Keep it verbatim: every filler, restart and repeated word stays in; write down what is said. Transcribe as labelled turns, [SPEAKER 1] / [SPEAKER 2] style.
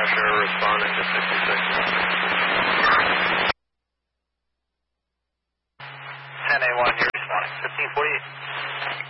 [SPEAKER 1] Mirror responding to sixty-six.
[SPEAKER 2] ten A one, you're responding. fifteen forty-eight.